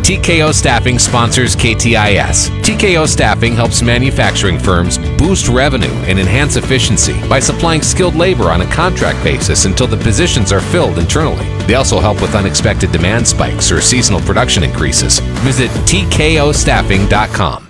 TKO Staffing sponsors KTIS. TKO Staffing helps manufacturing firms boost revenue and enhance efficiency by supplying skilled labor on a contract basis until the positions are filled internally. They also help with unexpected demand spikes or seasonal production increases. Visit TKOstaffing.com.